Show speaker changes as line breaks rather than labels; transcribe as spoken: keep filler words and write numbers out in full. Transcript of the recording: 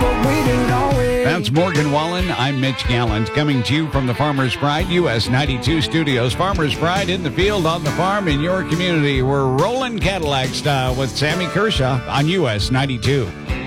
but we didn't always.
That's Morgan Wallen. I'm Mitch Gallant, coming to you from the Farmer's Pride U S ninety-two studios. Farmer's Pride in the field, on the farm, in your community. We're rolling Cadillac style with Sammy Kershaw on U S ninety-two.